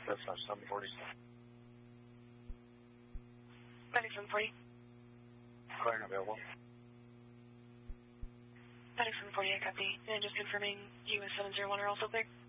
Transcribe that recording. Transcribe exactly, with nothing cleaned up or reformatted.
That's our seven forty. Medic seven forty. Clear and available. Medic seven forty, I copy. And just confirming U S seven zero one are also clear.